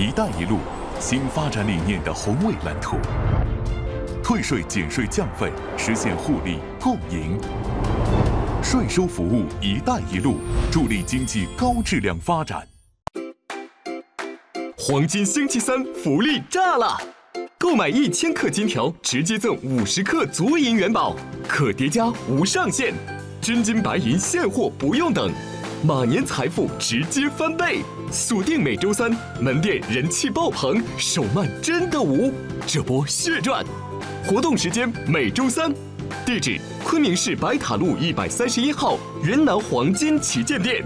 一带一路新发展理念的宏伟蓝图，退税减税降费，实现互利共赢。税收服务一带一路，助力经济高质量发展。 黄金星期三福利炸了！购买1000克金条，直接赠50克足银元宝，可叠加无上限，真金白银现货不用等，马年财富直接翻倍！锁定每周三，门店人气爆棚，手慢真的无，这波血赚！活动时间每周三，地址昆明市白塔路131号云南黄金旗舰店。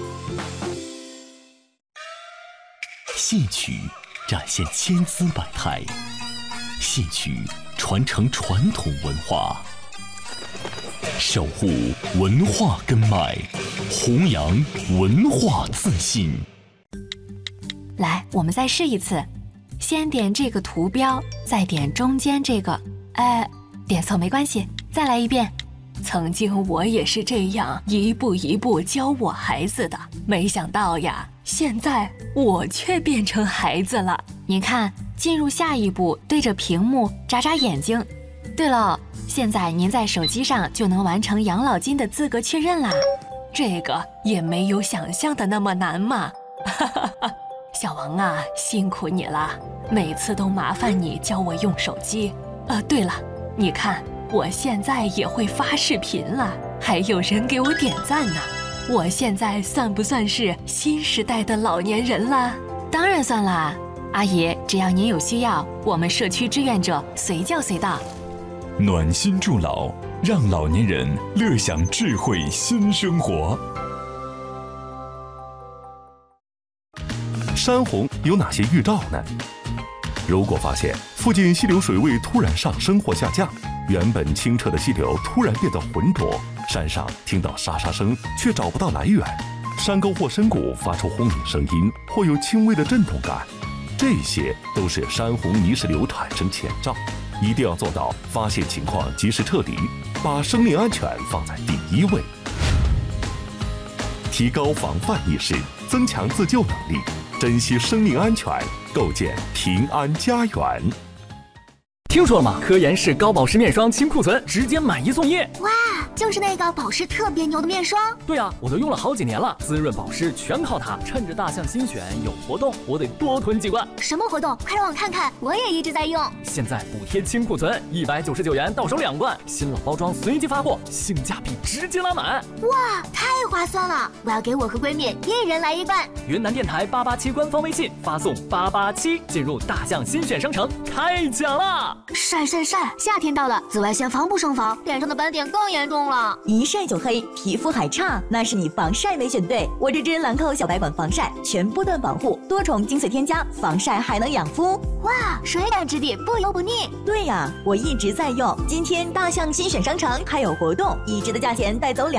戏曲展现千姿百态，戏曲传承传统文化，守护文化根脉，弘扬文化自信。 来，我们再试一次，先点这个图标，再点中间这个，点错没关系，再来一遍。曾经我也是这样一步一步教我孩子的，没想到呀，现在我却变成孩子了。您看，进入下一步，对着屏幕眨眨眼睛。对了，现在您在手机上就能完成养老金的资格确认啦。这个也没有想象的那么难嘛。小王啊，辛苦你了，每次都麻烦你教我用手机。对了，你看我现在也会发视频了，还有人给我点赞呢。我现在算不算是新时代的老年人了？当然算啦，阿姨，只要您有需要，我们社区志愿者随叫随到。 暖心助老，让老年人乐享智慧新生活。 山洪有哪些预兆呢？如果发现附近溪流水位突然上升或下降，原本清澈的溪流突然变得浑浊，山上听到沙沙声却找不到来源，山沟或深谷发出轰鸣声音，或有轻微的震动感，这些都是山洪泥石流产生前兆，一定要做到发现情况及时撤离，把生命安全放在第一位，提高防范意识，增强自救能力，珍惜生命安全，构建平安家园。 听说了吗？科颜氏高保湿面霜清库存，直接买1送1。 哇，就是那个保湿特别牛的面霜。 对啊，我都用了好几年了，滋润保湿全靠它。趁着大象新选有活动，我得多囤几罐。 什么活动？快让我看看，我也一直在用。 现在补贴清库存，199元到手2罐，新老包装随机发货，性价比直接拉满。 哇，太划算了！我要给我和闺蜜一人来1罐。 云南电台887官方微信发送887，进入大象新选商城开奖啦！ 晒！夏天到了，紫外线防不胜防，脸上的斑点更严重了。 一晒就黑，皮肤还差，那是你防晒没选对。我这支兰蔻小白管防晒，全波段保护，多重精粹添加，防晒还能养肤。 哇，水感质地，不油不腻。 对呀，我一直在用。今天大象新选商城还有活动，1支的价钱带走2。